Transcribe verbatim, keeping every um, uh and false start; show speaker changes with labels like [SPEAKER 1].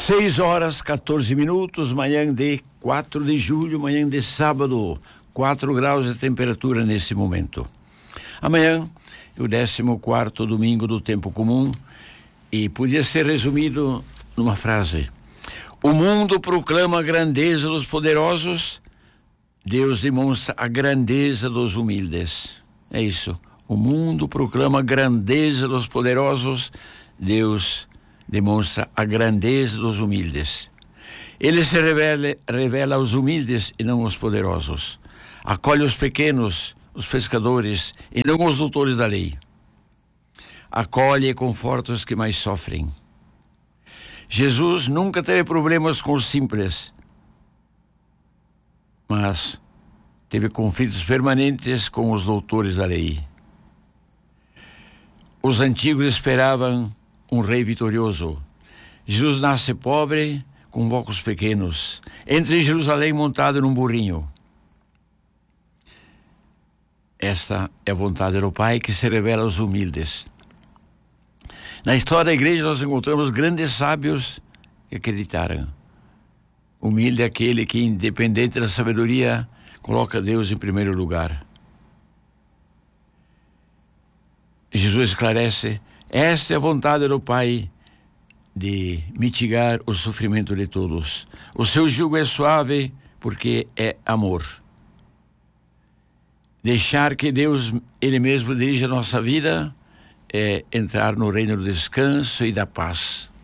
[SPEAKER 1] seis horas, quatorze minutos, manhã de quatro de julho, manhã de sábado, quatro graus de temperatura nesse momento. Amanhã é o décimo quarto domingo do tempo comum e podia ser resumido numa frase: o mundo proclama a grandeza dos poderosos, Deus demonstra a grandeza dos humildes. É isso. O mundo proclama a grandeza dos poderosos, Deus demonstra a grandeza dos humildes. Ele se revela, revela aos humildes e não aos poderosos. Acolhe os pequenos, os pescadores, e não os doutores da lei. Acolhe e conforta os que mais sofrem. Jesus nunca teve problemas com os simples, mas teve conflitos permanentes com os doutores da lei. Os antigos esperavam um rei vitorioso. Jesus nasce pobre, convoca os pequenos. Entra em Jerusalém montado num burrinho. Esta é a vontade do Pai que se revela aos humildes. Na história da igreja nós encontramos grandes sábios que acreditaram. Humilde é aquele que, independente da sabedoria, coloca Deus em primeiro lugar. Jesus esclarece: esta é a vontade do Pai de mitigar o sofrimento de todos. O seu jugo é suave porque é amor. Deixar que Deus, Ele mesmo, dirija a nossa vida é entrar no reino do descanso e da paz.